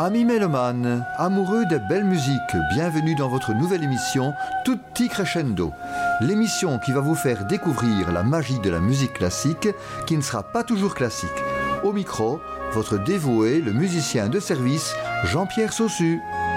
Amis mélomanes, amoureux des belles musiques, bienvenue dans votre nouvelle émission Tutti Crescendo. L'émission qui va vous faire découvrir la magie de la musique classique qui ne sera pas toujours classique. Au micro, votre dévoué, le musicien de service, Jean-Pierre Saussu.